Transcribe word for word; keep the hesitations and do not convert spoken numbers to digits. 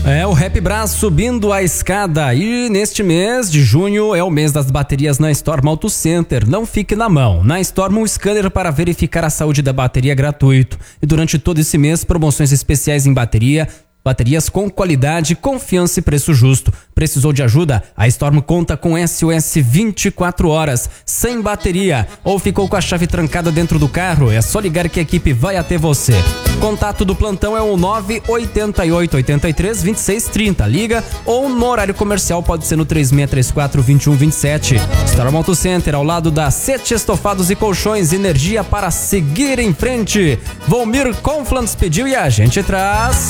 É, o Rap Brás subindo a escada e neste mês de junho é o mês das baterias na Storm Auto Center. Não fique na mão. Na Storm, um scanner para verificar a saúde da bateria é gratuito. E durante todo esse mês, promoções especiais em bateria, baterias com qualidade, confiança e preço justo. Precisou de ajuda? A Storm conta com S O S vinte e quatro horas, sem bateria, ou ficou com a chave trancada dentro do carro? É só ligar que a equipe vai até você. Contato do plantão é o nove oito oito, oito três, dois seis três zero. Liga, ou no horário comercial pode ser no três seis três quatro, dois um dois sete. Storm Auto Center, ao lado da Sete Estofados e Colchões, energia para seguir em frente. Volmir Conflans pediu e a gente traz...